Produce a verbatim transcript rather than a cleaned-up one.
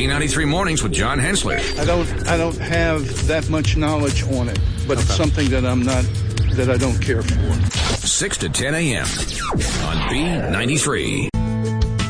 B ninety-three Mornings with John Hensler. I don't I don't have that much knowledge on it, but okay. It's something that I'm not that I don't care for. six to ten a.m. on B ninety-three.